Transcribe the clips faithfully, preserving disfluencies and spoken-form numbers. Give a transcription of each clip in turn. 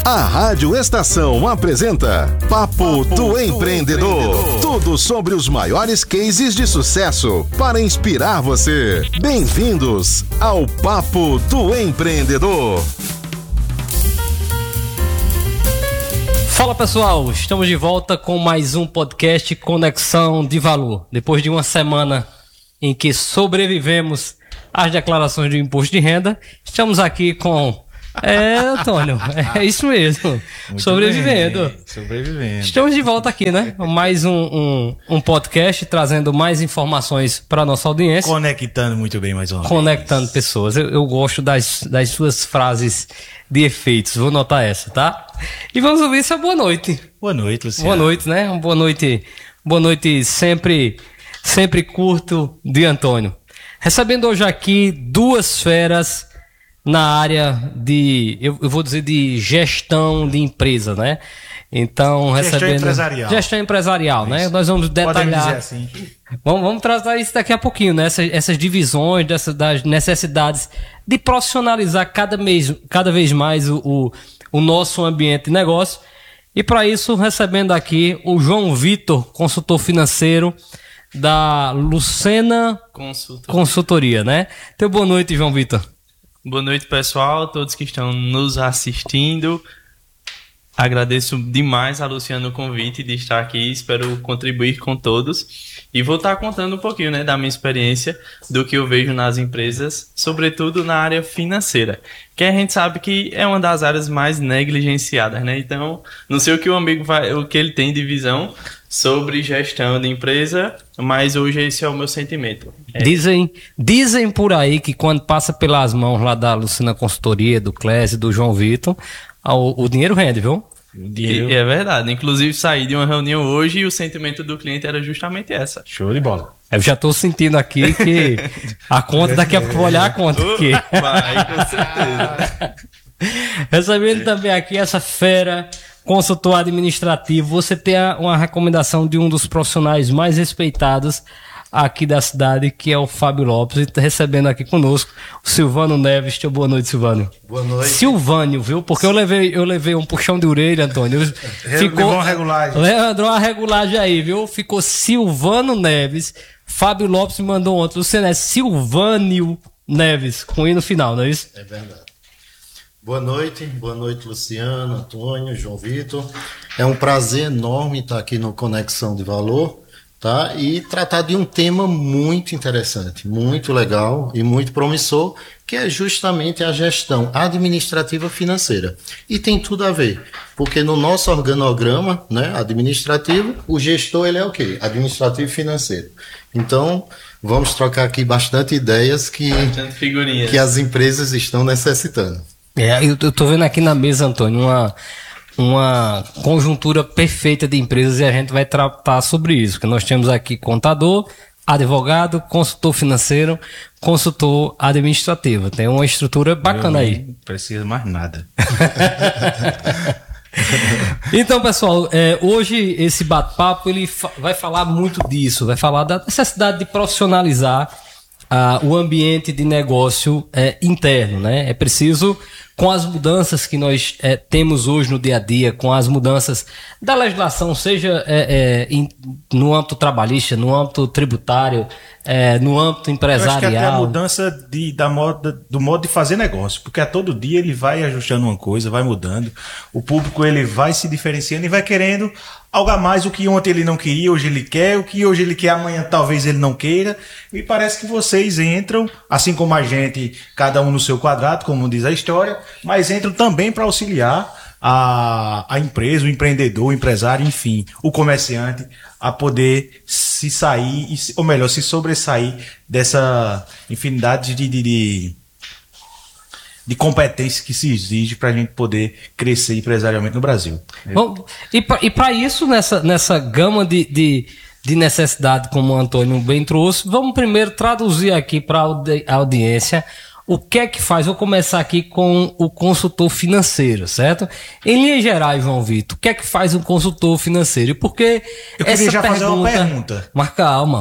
A Rádio Estação apresenta Papo, Papo do, do Empreendedor. Empreendedor. Tudo sobre os maiores cases de sucesso para inspirar você. Bem-vindos ao Papo do Empreendedor. Fala pessoal, estamos de volta com mais um podcast Conexão de Valor. Depois de uma semana em que sobrevivemos às declarações do imposto de renda, estamos aqui com... É, Antônio, é isso mesmo. Muito sobrevivendo. Bem, sobrevivendo. Estamos de volta aqui, né? Mais um, um, um podcast trazendo mais informações para a nossa audiência. Conectando muito bem mais uma vez. Conectando pessoas. Eu, eu gosto das, das suas frases de efeitos. Vou notar essa, tá? E vamos ouvir essa boa noite. Boa noite, Luciano. Boa noite, né? Uma boa noite. Boa noite sempre, sempre curto de Antônio. Recebendo hoje aqui duas feras na área de, eu, eu vou dizer, de gestão de empresa, né? Então, recebendo... Gestão empresarial. Gestão empresarial, né? Nós vamos detalhar... Podemos dizer assim. Vamos, vamos tratar isso daqui a pouquinho, né? Essas, essas divisões, dessas, das necessidades de profissionalizar cada, mês, cada vez mais o, o, o nosso ambiente de negócio. E para isso, recebendo aqui o João Vitor, consultor financeiro da Lucena Consultoria, Consultoria, né? Então, boa noite, João Vitor. Boa noite, pessoal, todos que estão nos assistindo. Agradeço demais a Luciana o convite de estar aqui, espero contribuir com todos. E vou estar contando um pouquinho, né, da minha experiência, do que eu vejo nas empresas, sobretudo na área financeira, que a gente sabe que é uma das áreas mais negligenciadas, né? Então, não sei o que o amigo vai, o que ele tem de visão sobre gestão de empresa, mas hoje esse é o meu sentimento. É. Dizem, dizem por aí que quando passa pelas mãos lá da Lucena Consultoria, do Clésio, do João Vitor, o, o dinheiro rende, viu? O dinheiro... E, é verdade. Inclusive, saí de uma reunião hoje e o sentimento do cliente era justamente essa. Show de bola. Eu já estou sentindo aqui que a conta, daqui a pouco vou olhar a conta aqui. Vai, com certeza. Recebendo também aqui essa fera, consultor administrativo. Você tem uma recomendação de um dos profissionais mais respeitados aqui da cidade, que é o Fábio Lopes, e está recebendo aqui conosco o Silvano Neves. Boa noite, Silvânio. Boa noite. Silvânio, viu? Porque eu levei, eu levei um puxão de orelha, Antônio. Ficou uma regulagem. Leandro, uma regulagem aí, viu? Ficou Silvano Neves. Fábio Lopes me mandou ontem. Você é Silvânio Neves, com I no final, não é isso? É verdade. Boa noite, boa noite, Luciano, Antônio, João Vitor. É um prazer enorme estar aqui no Conexão de Valor, tá? E tratar de um tema muito interessante, muito legal e muito promissor, que é justamente a gestão administrativa financeira. E tem tudo a ver, porque no nosso organograma, né, administrativo, o gestor ele é o quê? Administrativo financeiro. Então, vamos trocar aqui bastante ideias que, bastante que as empresas estão necessitando. É, eu tô vendo aqui na mesa, Antônio, uma, uma conjuntura perfeita de empresas, e a gente vai tratar sobre isso, que nós temos aqui contador, advogado, consultor financeiro, consultor administrativo. Tem uma estrutura bacana aí. Não precisa mais nada. Então, pessoal, é, hoje esse bate-papo ele fa- vai falar muito disso, vai falar da necessidade de profissionalizar uh, o ambiente de negócio é, interno, né? É preciso, com as mudanças que nós é, temos hoje no dia a dia, com as mudanças da legislação, seja é, é, in, no âmbito trabalhista, no âmbito tributário, é, no âmbito empresarial. Eu acho que até a mudança de, da moda, do modo de fazer negócio, porque a todo dia ele vai ajustando uma coisa, vai mudando, o público ele vai se diferenciando e vai querendo algo a mais, o que ontem ele não queria, hoje ele quer, o que hoje ele quer, amanhã talvez ele não queira. E parece que vocês entram, assim como a gente, cada um no seu quadrado, como diz a história, mas entram também para auxiliar a, a empresa, o empreendedor, o empresário, enfim, o comerciante, a poder se sair, ou melhor, se sobressair dessa infinidade de, de, de, de competências que se exige para a gente poder crescer empresarialmente no Brasil. Bom, e para isso, nessa, nessa gama de, de, de necessidade, como o Antônio bem trouxe, vamos primeiro traduzir aqui para a audi- audiência o que é que faz? Vou começar aqui com o consultor financeiro, certo? Em linhas gerais, João Vitor, o que é que faz um consultor financeiro? E por que Eu essa queria já pergunta... fazer uma pergunta. Mas calma.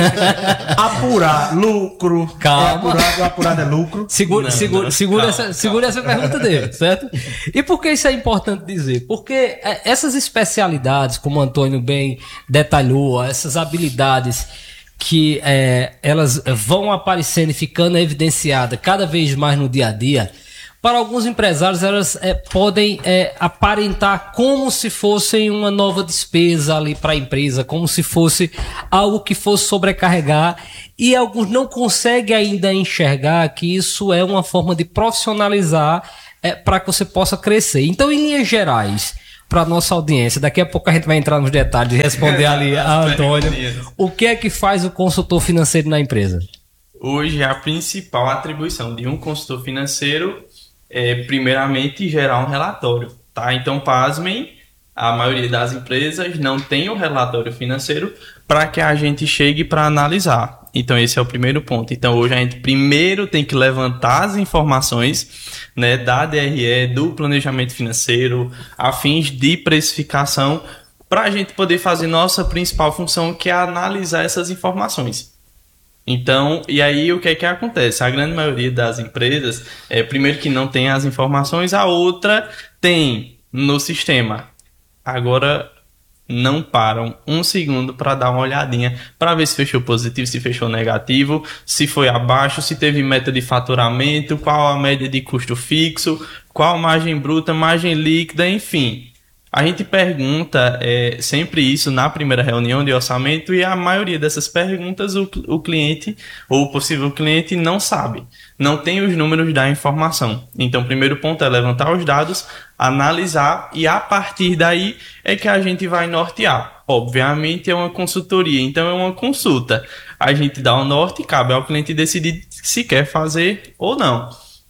Apurar lucro. Calma. É apurado, apurado é lucro. Segura, Não, segura, não, segura, calma, essa, calma. segura essa pergunta dele, certo? E por que isso é importante dizer? Porque é, essas especialidades, como o Antônio bem detalhou, essas habilidades que é, elas vão aparecendo e ficando evidenciadas cada vez mais no dia a dia, para alguns empresários elas é, podem é, aparentar como se fossem uma nova despesa ali para a empresa, como se fosse algo que fosse sobrecarregar, e alguns não conseguem ainda enxergar que isso é uma forma de profissionalizar é, para que você possa crescer. Então, em linhas gerais, para a nossa audiência, daqui a pouco a gente vai entrar nos detalhes e responder ali a Antônio, o que é que faz o consultor financeiro na empresa? Hoje, a principal atribuição de um consultor financeiro é, primeiramente, gerar um relatório, tá? Então, pasmem, a maioria das empresas não tem o relatório financeiro para que a gente chegue para analisar. Então, esse é o primeiro ponto. Então, hoje a gente primeiro tem que levantar as informações, né, da D R E, do planejamento financeiro, a fins de precificação, para a gente poder fazer nossa principal função, que é analisar essas informações. Então, e aí o que é que acontece? A grande maioria das empresas, é, primeiro que não tem as informações, a outra tem no sistema. Agora, não param um segundo para dar uma olhadinha, para ver se fechou positivo, se fechou negativo, se foi abaixo, se teve meta de faturamento, qual a média de custo fixo, qual margem bruta, margem líquida, enfim. A gente pergunta é, sempre isso na primeira reunião de orçamento, e a maioria dessas perguntas o, o cliente ou o possível cliente não sabe, não tem os números da informação. Então, o primeiro ponto é levantar os dados, analisar, e a partir daí é que a gente vai nortear. Obviamente é uma consultoria, então é uma consulta. A gente dá o norte e cabe ao cliente decidir se quer fazer ou não.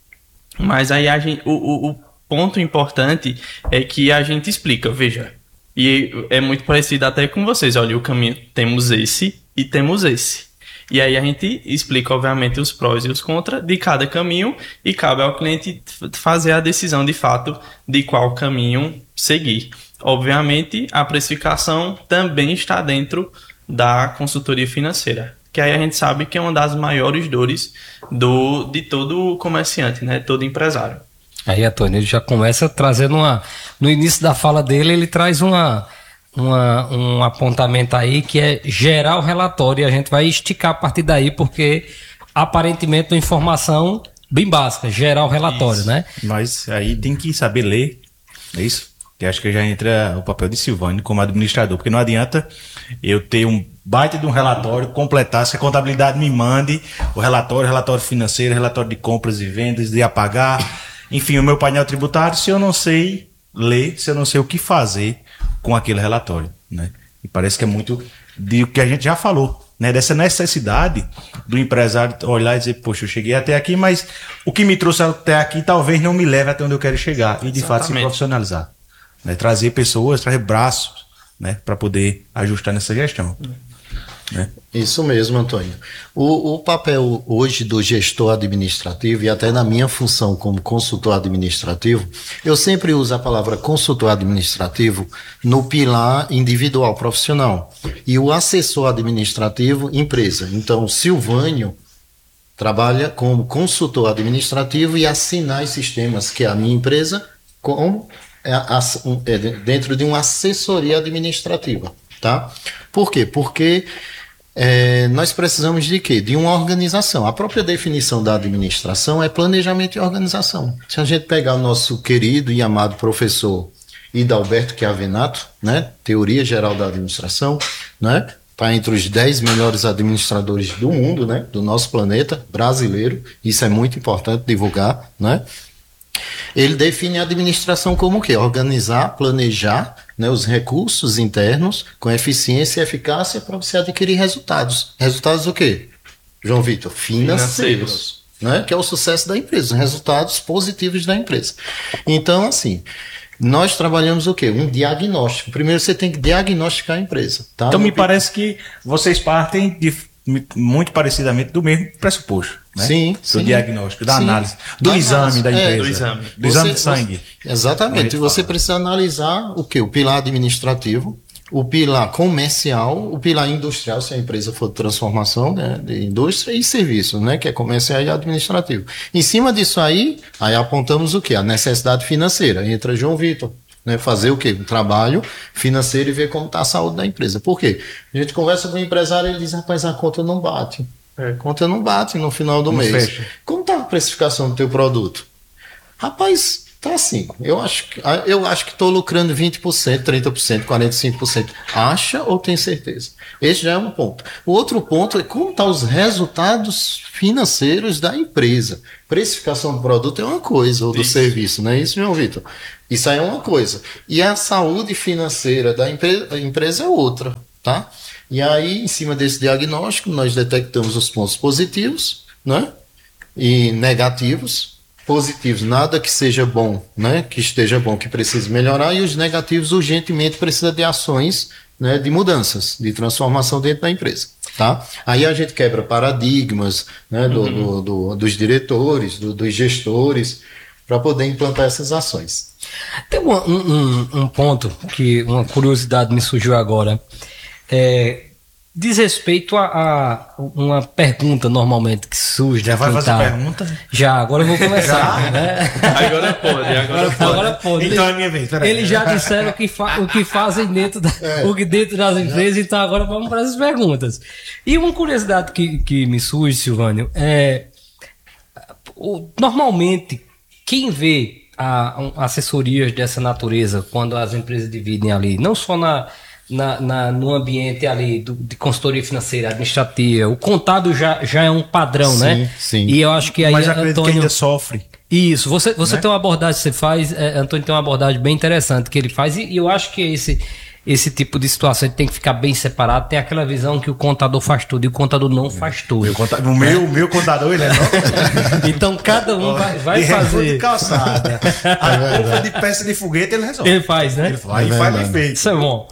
Mas aí a gente, o, o, o ponto importante é que a gente explica, veja, e é muito parecido até com vocês, olha, o caminho, temos esse e temos esse. E aí a gente explica, obviamente, os prós e os contras de cada caminho, e cabe ao cliente fazer a decisão, de fato, de qual caminho seguir. Obviamente, a precificação também está dentro da consultoria financeira, que aí a gente sabe que é uma das maiores dores do, de todo comerciante, né? Todo empresário. Aí, Antônio, ele já começa trazendo uma... No início da fala dele, ele traz uma... Uma, um apontamento aí que é gerar o relatório, e a gente vai esticar a partir daí, porque aparentemente uma informação bem básica, gerar o relatório, Isso. né? Mas aí tem que saber ler, é isso? Que acho que já entra o papel de Silvânio como administrador, porque não adianta eu ter um baita de um relatório, completar, se a contabilidade me mande o relatório, relatório financeiro, relatório de compras e vendas, de apagar, enfim, o meu painel tributário, se eu não sei ler, se eu não sei o que fazer com aquele relatório, né? E parece que é muito do que a gente já falou, né? Dessa necessidade do empresário olhar e dizer, poxa, eu cheguei até aqui, mas o que me trouxe até aqui talvez não me leve até onde eu quero chegar. E de Exatamente. fato se profissionalizar, né? Trazer pessoas, trazer braços, né? Para poder ajustar nessa gestão, né? Isso mesmo, Antônio. O, o papel hoje do gestor administrativo, e até na minha função como consultor administrativo, eu sempre uso a palavra consultor administrativo no pilar individual profissional, e o assessor administrativo, empresa. Então, o Silvânio trabalha como consultor administrativo e assinar sistemas, que é a minha empresa, como é, é, dentro de uma assessoria administrativa, tá? Por quê? Porque É, nós precisamos de quê? De uma organização. A própria definição da administração é planejamento e organização. Se a gente pegar o nosso querido e amado professor Hidalberto Chiavenato, né? Teoria Geral da Administração, né? Está entre os dez melhores administradores do mundo, né? Do nosso planeta brasileiro. Isso é muito importante divulgar, né? Ele define a administração como o quê? Organizar, planejar, né, os recursos internos com eficiência e eficácia para você adquirir resultados. Resultados do quê, João Vitor? Financeiros. Financeiros. Né, que é o sucesso da empresa, resultados positivos da empresa. Então, assim, nós trabalhamos o quê? Um diagnóstico. Primeiro você tem que diagnosticar a empresa. Tá? Então me parece que vocês partem de, muito parecidamente do mesmo pressuposto. né? Sim, Do sim. diagnóstico, da Sim. análise, do Da exame análise, da é, empresa. do exame. Do exame Você- de sangue. você- exatamente. Como a Você gente precisa analisar o quê? O pilar administrativo, o pilar comercial, o pilar industrial, se a empresa for de transformação, né, de indústria, e serviços, né, que é comercial e administrativo. Em cima disso aí, aí apontamos o quê? A necessidade financeira. Entra João Vitor. Né, fazer o quê? Um trabalho financeiro e ver como está a saúde da empresa. Por quê? A gente conversa com o empresário e ele diz, rapaz, a conta não bate. É, a conta não bate no final do Não mês. fecha. Como está a precificação do teu produto? Rapaz, tá assim. Eu acho que eu acho que estou lucrando vinte por cento, trinta por cento, quarenta e cinco por cento. Acha ou tem certeza? Esse já é um ponto. O outro ponto é como estão os resultados financeiros da empresa. Precificação do produto é uma coisa, ou do Isso. serviço, não é isso, João Vitor? Isso aí é uma coisa. E a saúde financeira da empresa, a empresa é outra, tá? E aí, em cima desse diagnóstico, nós detectamos os pontos positivos, né? E negativos. Positivos, nada que seja bom, né? Que esteja bom, que precise melhorar, e os negativos urgentemente precisa de ações, né? De mudanças, de transformação dentro da empresa, tá? Aí a gente quebra paradigmas, né? Do, do- do- dos diretores, do- dos gestores, para poder implantar essas ações. Tem um, um- um- um ponto que uma curiosidade me surgiu agora. É, diz respeito a, a uma pergunta normalmente que surge. Já de vai quem fazer tá- pergunta? Já, agora eu vou começar. né? Agora pode, agora pode. Agora pode. Então é minha vez, peraí. Eles já disseram o que, fa- o que fazem dentro, da, o que dentro das empresas, então agora vamos para as perguntas. E uma curiosidade que, que me surge, Silvânio, é o- normalmente quem vê a, um, assessorias dessa natureza quando as empresas dividem ali, não só na, na, na- no ambiente ali do, de consultoria financeira, administrativa, o contábil já, já é um padrão, Sim, né? sim. E eu acho que aí, Mas acredito que Antônio... ainda sofre. Isso, você, você tem uma abordagem que você faz, é, Antônio tem uma abordagem bem interessante que ele faz, e, e eu acho que esse, esse tipo de situação tem que ficar bem separado. Tem aquela visão que o contador faz tudo e o contador não faz tudo. Meu conta- O meu, o meu contador, ele é nosso. Então cada um vai, vai de refugo de fazer. calçada. A compra de peça de foguete, ele resolve. Ele faz, né? Ele vai É e faz bem verdade. feito. Isso é bom.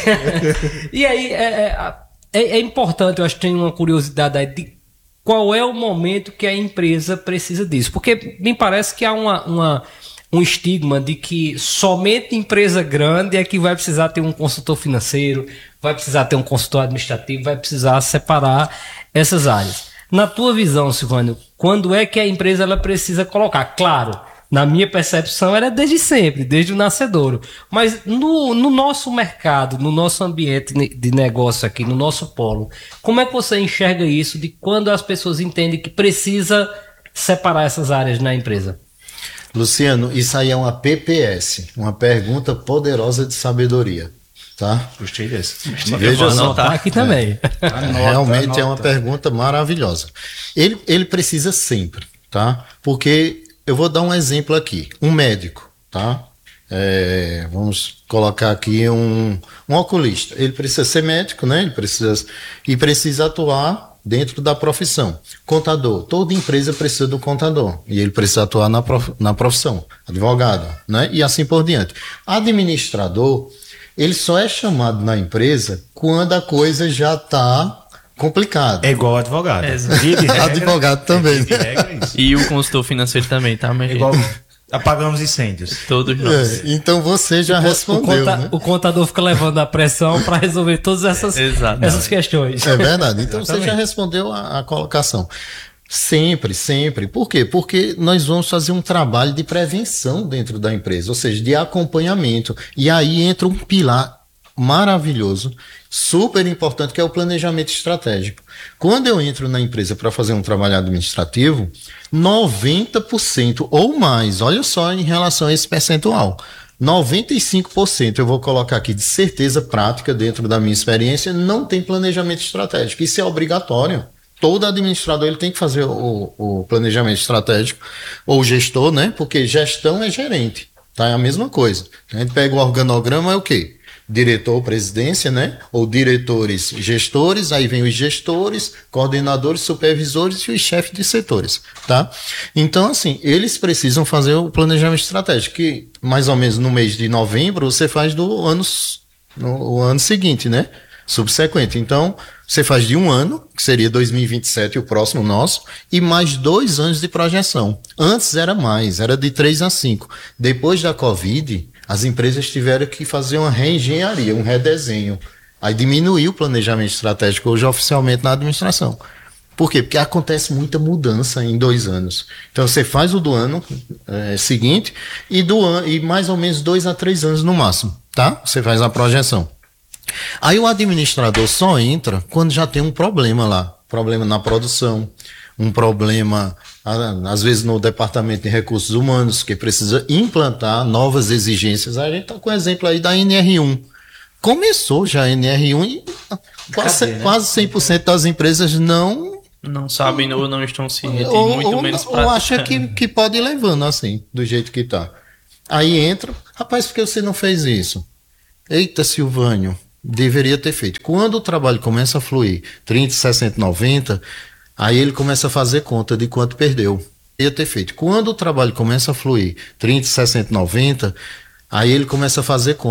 E aí, é, é, é- é importante, eu acho que tem uma curiosidade aí de qual é o momento que a empresa precisa disso. Porque me parece que há uma, uma- um estigma de que somente empresa grande é que vai precisar ter um consultor financeiro, vai precisar ter um consultor administrativo, vai precisar separar essas áreas. Na tua visão, Silvânio, quando é que a empresa ela precisa colocar? Claro, na minha percepção era desde sempre, desde o nascedouro. Mas no, no nosso mercado, no nosso ambiente ne- de negócio aqui, no nosso polo, como é que você enxerga isso de quando as pessoas entendem que precisa separar essas áreas na empresa? Luciano, isso aí é uma P P S, uma pergunta poderosa de sabedoria, tá? Gostei desse. Veja vou só, anotar. Tá aqui também. Anota, realmente é uma anota. pergunta maravilhosa. Ele, ele precisa sempre, tá? Porque eu vou dar um exemplo aqui. Um médico, tá? É, vamos colocar aqui um, um oculista. Ele precisa ser médico, né? Ele precisa e precisa atuar dentro da profissão. Contador, toda empresa precisa do contador e ele precisa atuar na, prof, na profissão. Advogado, né? E assim por diante. Administrador, ele só é chamado na empresa quando a coisa já está complicada. É igual advogado. É, Via de regra, Advogado também. via de regra é isso. E o consultor financeiro também, tá? Mas É igual apagamos incêndios. todos nós. É, então você já O, respondeu, conta- né? o contador fica levando a pressão para resolver todas essas, Exato. essas questões. É verdade. Então você já Exatamente. respondeu a, a colocação. Sempre, sempre. Por quê? Porque nós vamos fazer um trabalho de prevenção dentro da empresa, ou seja, de acompanhamento. E aí entra um pilar maravilhoso, super importante, que é o planejamento estratégico. Quando eu entro na empresa para fazer um trabalho administrativo, noventa por cento ou mais, olha só em relação a esse percentual, noventa e cinco por cento eu vou colocar aqui de certeza prática dentro da minha experiência, não tem planejamento estratégico. Isso é obrigatório. Todo administrador ele tem que fazer o, o planejamento estratégico, ou gestor, né? Porque gestão é gerente, tá? É a mesma coisa. A gente pega o organograma, é o quê? Diretor, presidência, né? Ou diretores, gestores, aí vem os gestores, coordenadores, supervisores e os chefes de setores, tá? Então, assim, eles precisam fazer o planejamento estratégico, que mais ou menos no mês de novembro você faz do ano, no o ano seguinte, né? Subsequente. Então, Você faz de um ano, que seria dois mil e vinte e sete, o próximo nosso, e mais dois anos de projeção. Antes era mais, era de três a cinco. Depois da Covid, as empresas tiveram que fazer uma reengenharia, um redesenho. Aí diminuiu o planejamento estratégico hoje oficialmente na administração. Por quê? Porque acontece muita mudança em dois anos. Então você faz o do ano é, seguinte e, do an- e mais ou menos dois a três anos no máximo, tá? Você faz a projeção. Aí o administrador só entra quando já tem um problema lá. Problema na produção, um problema, às vezes, no departamento de recursos humanos, que precisa implantar novas exigências. A gente está com o exemplo aí da N R um. Começou já a N R um e quase, Cadê, né? quase cem por cento das empresas não... Não sabem ou não estão cientes, Ou, muito ou, menos ou praticando. acha que, que pode ir levando assim, do jeito que tá. Aí entra, rapaz, por que você não fez isso? Eita, Silvânio, deveria ter feito. Quando o trabalho começa a fluir, trinta, sessenta, noventa, aí ele começa a fazer conta de quanto perdeu. Deveria ter feito. Quando o trabalho começa a fluir, trinta, sessenta, noventa, aí ele começa a fazer conta.